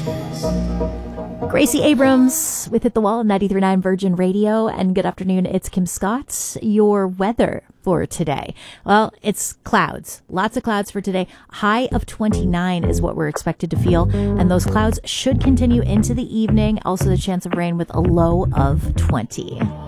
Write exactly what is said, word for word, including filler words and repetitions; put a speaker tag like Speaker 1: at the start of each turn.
Speaker 1: Gracie Abrams with Hit the Wall, ninety-three point nine Virgin Radio. And good afternoon, it's Kim Scott. Your weather for today. Well, it's clouds. Lots of clouds for today. High of twenty-nine is what we're expected to feel. And those clouds should continue into the evening. Also the chance of rain with a low of twenty.